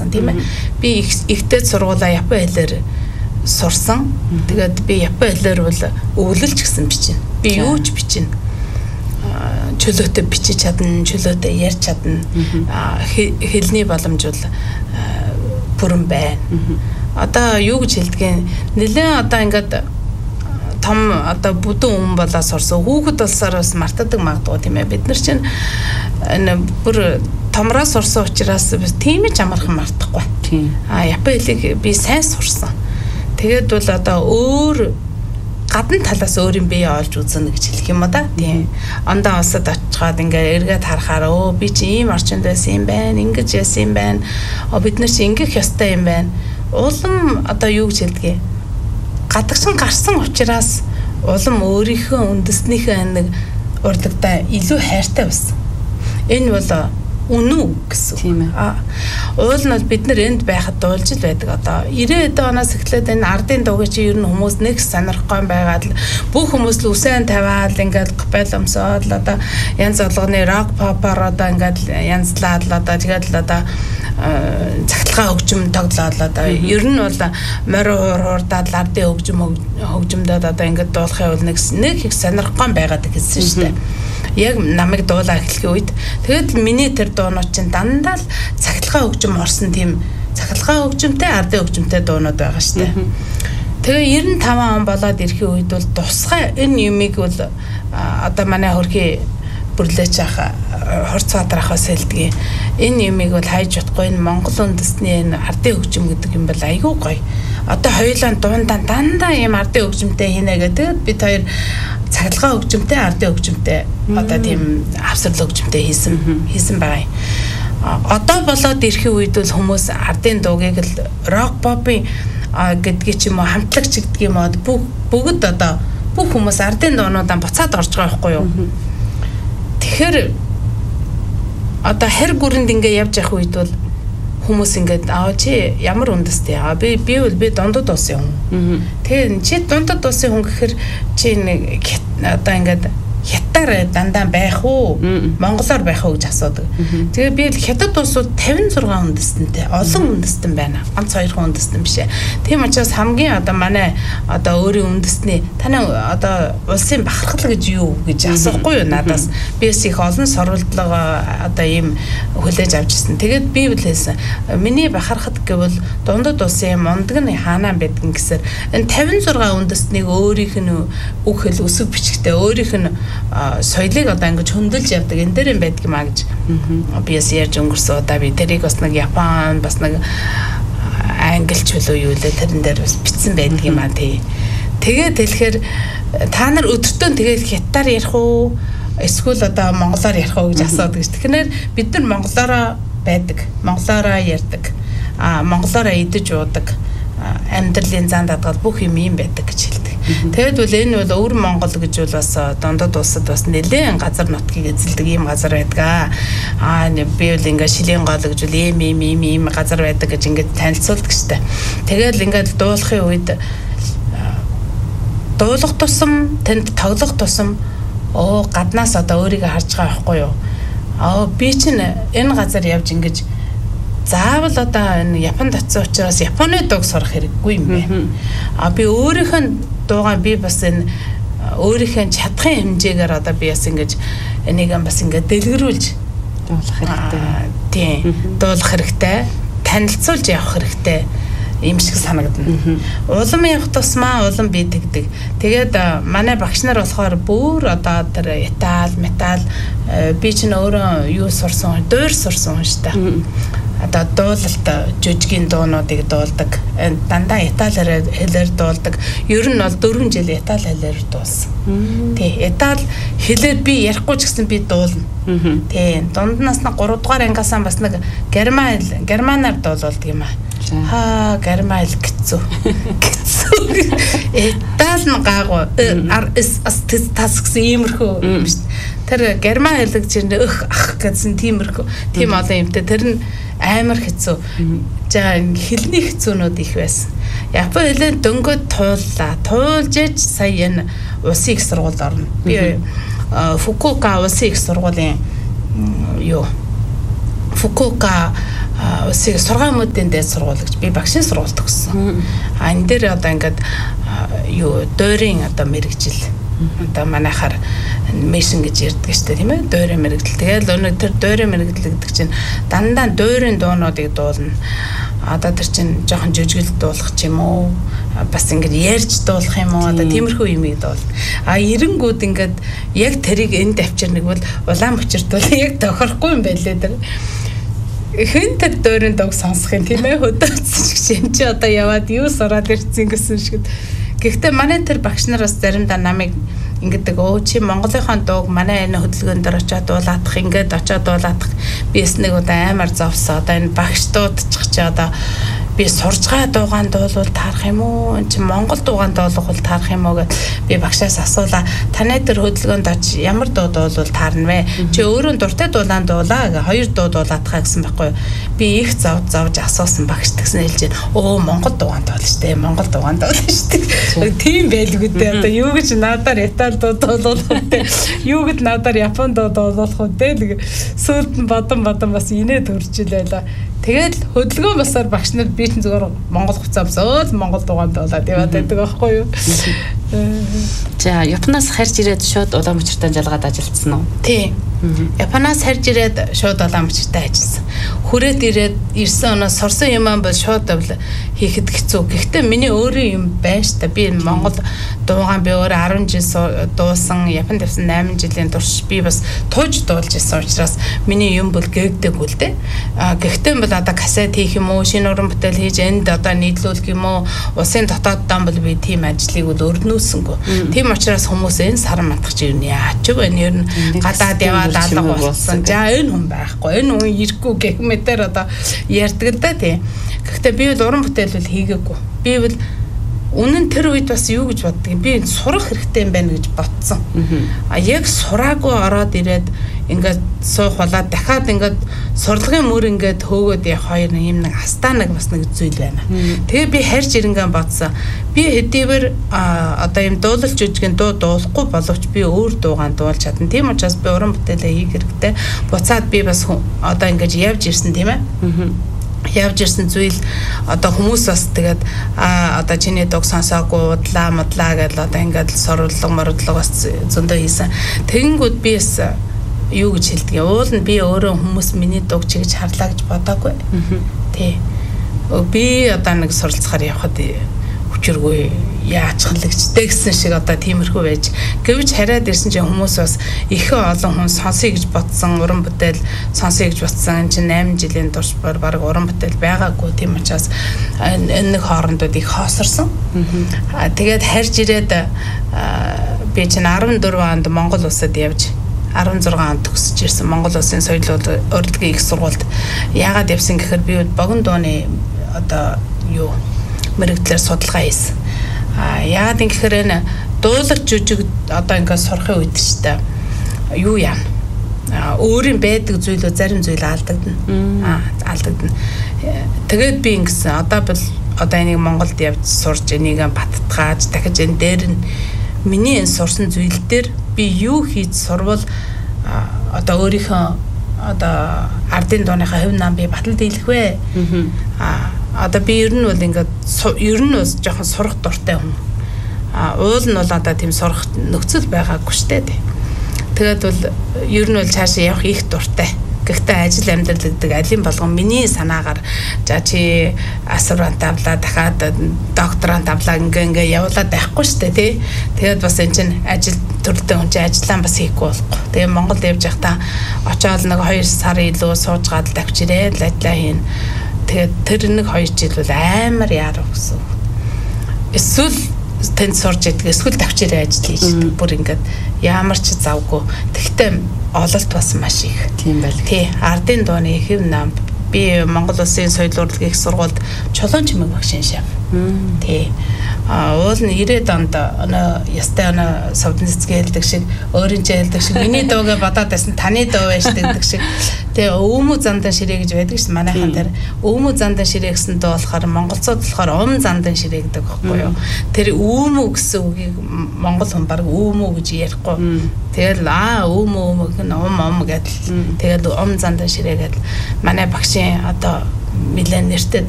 байсан тийм ээ. Би ихтэй сургуулаа япон хэлээр сурсан. Тэгээд би япон хэлээр бол өвлөлж гэсэн бичнэ. Би юу ч бичнэ. Чөлөөтэй бичиж чадна, чөлөөтэй ярьж чадна. Хэлний боломж бол бүрэн байна. Одоо юу гэж хэлдгийг нэлээд одоо ингээд том одоо бүдүүн хүн болоо сурсан. Хүүхэд болсоороос мартадаг магадгүй тийм ээ. Бид нар чинь бүр томроо сурсан учраас тийм ч амархан мартахгүй. Япон хэлийг би сайн сурсан. Тэгээд бол одоо өөр гадна талаас өөр юм бие олж үзнэ гэж хэлэх юм да. Тийм. Ондоо осод очиод ингээ эргээд харахаар би чи ийм орчинд байсан юм байна, ингэж яасан юм байна. Бид нар чи ингэх ёстой юм байна. Улам одоо юу гэж хэлдгийг гадагшин гарсан учраас улам өөрийнхөө үндэснийхээ нэг урлагтаа илүү хайртай байсан. Энэ бол үнэн гэсэн. Тийм ээ. Уул нь бид нар энд байхад дуулж л байдаг. Одоо 90-ад оноос эхлээд энэ ардын дууг чи ер нь хүмүүс нэг сонирхгүй байгаад л бүх хүмүүс л үсэн тавиад ингээд капел өмсөд л одоо янз болгоны рок попор одоо ингээд янзлаад л одоо тэгээд л одоо цагтлагаа хөгжим тоглоод одоо ер нь бол морь хуурдаад ардын хөгжимдөөд одоо ингээд дуулахын үл нэг их сонирхгүй байгаад гэсэн шүү дээ. Яг намайг дуулаа эхлэхийн үед тэгээд миний тэр дуунууд чинь дандаа л цагтлагаа хөгжим орсон тийм цагтлагаа хөгжимтэй ардын хөгжимтэй дуунууд байгаа шүү дээ. Тэгээ 95 он болоод ирэхийн үед бол тусгай энэ юмыг бол одоо манай хөрхий бүрлээч ах Хорцбаатарахаас хэлдэг. Энэ юмыг бол хайж утахгүй энэ Монгол үндэсний энэ ардын хөгжим гэдэг юм бол айгүй гоё. Одоо хоёулаа дандаа ийм ардын хөгжимтэй хийнэ гэдэг бид хоёр цагтлагаа хөгжимтэй ардын хөгжимтэй одоо тийм авсрал хөгжимтэй хийсэн байгаа. Одоо болоод ирэхийн үед бол хүмүүс ардын дуугийг л рок попын гэдгийг ч юм уу хамтлагч гэдэг юм уу бүгд одоо бүх хүмүүс ардын дуунуудаа буцаад орж байгаа байхгүй юу? Тэгэхээр одоо хэр гүрэнд ингээ явж явах үед бол хүмүүс ингээд чи ямар үндэстэй би дундад улсын хүн. Тэгээ чи дундад улсын хүн гэхээр чи нэг одоо ингээд хятаар дандаа байх уу монголоор байх уу гэж асуудаг. Тэгээ би хятад улсууд 56 үндэстэнтэй олон үндэстэн байна. Ганц 2 үндэстэн биш ээ. Тийм учраас хамгийн одоо манай одоо өөрийн үндэстний таны одоо улсын бахархал гэж юу гэж асуухгүй юу надаас. Би их олон сорволдлого одоо ийм хүлээж авч ирсэн. Тэгээд би хэлсэн. Миний бахархад гэвэл дундад улсын мундаг нь хаанаа байдг гэсээр энэ 56 үндэстнийг өөрийнх нь үг хэл өсөв бичгтээ өөрийнх нь соёлыг одоо ингэж хөндлөж явдаг энэ дээр юм байдаг юм а гэж би яс ярьж өнгөрсөн удаа би тэрийг бас нэг Япон бас нэг англи чөлөө юу лээ тэрэн дээр бас бичсэн байдаг юм а тий. Тэгээд тэгэхээр та нар өдөртөө тэгээд хятаар ярих уу эсвэл одоо монголоор ярих уу гэж асуудаг ш. Тэгэхээр бид нар монголоороо байдаг, монголоороо ярьдаг, монголоороо идэж уудаг, амьдралын зан даатгал бүх юм байдаг гэж хэлдэг. Тэгэд бол энэ бол өвөр Монгол гэж бол бас дундад улсад бас нэлээд газар нутгийг эзэлдэг ийм газар байдаг. Би бол ингээ шилийн гол гэж бол ийм газар байдаг гэж ингээ танилцуулдаг штэ. Тэгэл ингээ дуулахын үед дуулах тусам тэнд тоглох тусам гаднаас одоо өөрийгөө харж байгаа байхгүй юу? Би чинь энэ газар явж ингэж заавал одоо энэ Японд очсон учраас Японы дууг сурах хэрэггүй юм байна. Би өөрийнхөө дуугаа би бас энэ өөрийнхөө чадхын хэмжээгээр одоо би бас ингэж энийг бас ингэ дэлгэрүүлж дуулах хэрэгтэй. Тийм. Дуулах хэрэгтэй. Танилцуулж явах хэрэгтэй. Ийм шиг санагдана. Улам явах тусмаа улам би тэгдэг. Тэгээд манай багш нар болохоор бүр одоо тэр Итали, метал би ч өөрөө юу сурсан, дуур сурсан хүн шүү дээ. Одоо дуулалт жүжигийн дуунуудыг дуулдаг. Дандаа Итали хэлээр дуулдаг. Ер нь бол 4 жил Итали хэлээр дуулсан. Тий, Итали хэлээр би ярихгүй ч гэсэн би дуулна. Тий, дунднаас нь 3 дугаар ангиасаа бас нэг германаар дуулдаг юм аа. Герман хэл гэцүү. Итали нь гаагуу тас гэсэн иймэрхүү юм шүү. Тэр герман хэлэг чинь ах гэсэн тиймэрхүү. Тийм олон юмтай тэр нь амар хэцүү. За хэлний хэцүүнүүд их байсан. Япон хэлээр дөнгөд тууллаа. Туулж ээж сая энэ улсын их сургуульд орно. Би Фукуока улсын их сургуулийн Фукуока улсын сургаан мөдийн дээд сургууль гэж би багшийн сургуульд төгссөн. Энэ дээр одоо ингээд дуурийн одоо мэрэгжил одоо манайхаар мишн гэж ярьдаг шүү дээ тийм ээ дуурийн мэрэгжил. Тэгэл өнөө тэр дуурийн мэрэгжил гэдэг чинь дандаа дуурийн дуунуудыг дуулна. Одоо тэр чинь жоохон жүжиглэл дуулах ч юм уу бас ингээд ярьж дуулах юм уу одоо тиймэрхүү юмыг дуулна. Эренгүүд ингээд яг тэрийг энд авчирныг бол улаан мөчөрдөл яг тохирохгүй юм байлээ тэр. Хэн тэр дуурийн дог сонсох юм тийм ээ хөдөөцсөн чи одоо яваад юу сураад ирсэн гэсэн шиг. Гэхдээ манай тэр багш нар бас заримдаа намайг ингэдэг чи Монголынхаа дууг манай энэ хөдөлгөөнд дээр очиад дуулаадах ингээд очиод дуулаадах бис нэг удаа амар зовсоо одоо энэ багш дуудчих чи одоо би сурж байгаа дуугаан дуулвал таарах юм уу энэ чи Монгол дуугаан дуулах бол таарах юм уу гэд би багшаас асуулаа таны тэр хөдөлгөөнд очиж ямар дуу дуулвал таарна вэ чи өөрөө дуртай дуулаан дуулаа гэ 2 дуу дуулаадахаа гэсэн байхгүй би их зовж асуусан багш тэгсэн хэлж оо Монгол дуугаан дуулна штэ Монгол дуугаан дуулна штэ тийм байлгүй дээ одоо юу гэж надаар Итали дуу дуулах вэ юу гэж надаар Японд дуу дуулах вэ нэг сүүлд нь бодон бас инээд төрж илээ. Тэгэл хөдөлгөөн басаар багш нар би чинь зөвхөн Монгол хуцаамсаад Монгол дуугаанд болоод яваад байдаг байхгүй юу. За Японоос харж ирээд шууд улаан мөчөртэй жалгаад ажилласан уу? Тийм. Японоос харж ирээд шууд улаан мөчөртэй ажилласан. Хүрээд ирсэн оноос сурсан юм бол шууд хийхэд хэцүү. Гэхдээ миний өөрийн юм байна ш та би Монгол дуугаан би өөрөө 10 жил дуусан, Японд явсан 8 жилийн турш би бас тууж дуулж ирсэн учраас миний юм бол гээгдэггүй л дээ. Гэхдээ бол одоо касет хийх юм уу, шинэ уран бүтээл хийж энд одоо нийтлүүлэх юм уу, улсын дотооддоо бол би тийм ажлыг бол өрнүүлсэнгүй. Тийм учраас хүмүүс энэ саран мандах чи юу яач вэ? Нэр нь гадаад яваад алга болсон. За энэ хүн байхгүй. Энэ хүн ирэхгүй гэх мэтэр одоо ярьдаг да тий. Гэхдээ би бол уран бүтээл бол хийгээгүй. Би бол үнэн тэр үед бас юу гэж боддгийг би сурах хэрэгтэй юм байна гэж бодсон. Яг сураагүй ороод ирээд ингээд суух болоод дахиад ингээд сурлагын мөр ингээд хөөгөөд явах хоёр юм нэг астаанаг бас нэг зүйл байна. Тэгээ би харж ирэнгэн бодсон. Би хэдийгээр одоо юм дуулалч жүжигэн дуу дуулахгүй боловч би өөр дуугаан дуулж чадна. Тийм учраас би уран бүтээлээ хийх хэрэгтэй. Буцаад би бас одоо ингээд явж ирсэн тийм ээ. Явж ирсэн зүйл одоо хүмүүс бас тэгээд одоо чиний дог сонсоогүй удлаа гэж одоо ингээд сорлого бас зөндөө хийсэн. Тэгэнгүүт би бас юу гэж хэлдэг. Уул нь би өөрөө хүмүүс миний дог чигж харлаа гэж бодоагүй. Тий. Би одоо нэг суралцахаар явхад хүчиргүй яачхлагчтэй гэсэн шиг одоо тиймэрхүү байж гэвч хараад ирсэн чинь хүмүүс бас их олон хүн сонсъё гэж бодсон уран бүтээл сонсъё гэж бодсон энэ чинь 8 жилийн турш баг уран бүтээл байгаагүй тийм учраас энэ нэг хоорондод их хоосорсон. Тэгээд харж ирээд би чинь 14 онд Монгол улсад явж 16 онд төгсөж ирсэн Монгол улсын соёл урлагийн их сургуульд яагаад явсан гэхээр би богино дууны одоо юу мэрэгдлэр судалгаа хийсэн. Яагаад гэхээр энэ дуулах жүжиг одоо ингээд сурахын үед ч та юу яана. Өөрийн байдаг зүйлөө зарим зүйл алдагдана. Алдагдана. Тэгээд би ингэсэн одоо бол одоо энийг Монголд явж сурж энийг баттгааж дахиж энэ дээр нь миний энэ сурсан зүйл дээр би юу хийж сурвал одоо өөрийнхөө одоо ардын дууныхаа хувь нам би батал дийлэх вэ? Одоо би ер нь бол ингээд ер нь бас жоохон сурах дуртай хүн. Уул нь бол одоо тийм сурах нөхцөл байгаагүй штэ тий. Тэгээд бол ер нь бол цаашаа явах их дуртай. Гэхдээ ажил амьдрал гэдэг алин болгон миний санаагаар за чи асурант авлаа дахиад докторант авлаа ингээ явуулаад байхгүй штэ тий. Тэгээд бас эн чинь ажил төрөлтэй хүн чинь ажиллаа бас хийхгүй болохгүй. Тэгээд Монголд явж байхдаа очоод нэг 2 сар илүү суужгаад л авчирээд л ажиллаа хийн. Тэгээд тэр нэг 2 жил бол амар яарав гэсэн. Эсвэл тэнд сурж идэг, эсвэл давчираа ажил хийж идэг. Бүр ингээд ямар ч завгүй. Тэгтээ ололт бас маш их. Тийм байл. Тий, ардын дууны хэв нам. Би Монгол Улсын соёл урлагийн их сургуульд чулуун чимэг багшин шав. Тий. Уул нь 90-ад онд ястай совдын цэцгээ хэлдэг шиг өөрийн ч хэлдэг шиг миний дуугээ бодоод байсан таны дуу байж гэдэг шиг тэгээ өвмө зандан ширээ гэж байдаг шин манайхан дээр өвмө зандан ширээ гэсэн дуу болохоор монголцууд болохоор зандан ширээ гэдэг байхгүй юу. Тэр өвмө гэсэн үгийг монгол хүн баг өвмө гэж ярихгүй. Тэгэл өвмө гэдэл тэгэл зандан ширээ гэдэл манай багшийн одоо нэлээд нэртэй